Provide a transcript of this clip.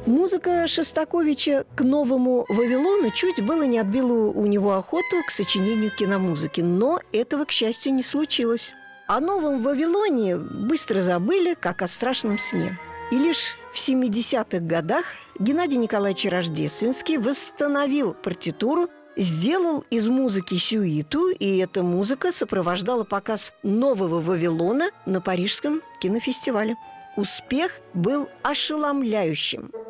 Музыка Шостаковича к «Новому Вавилону» чуть было не отбила у него охоту к сочинению киномузыки, но этого, к счастью, не случилось. О «Новом Вавилоне» быстро забыли, как о страшном сне. И лишь в 70-х годах Геннадий Николаевич Рождественский восстановил партитуру, сделал из музыки сюиту, и эта музыка сопровождала показ «Нового Вавилона» на Парижском кинофестивале. Успех был ошеломляющим.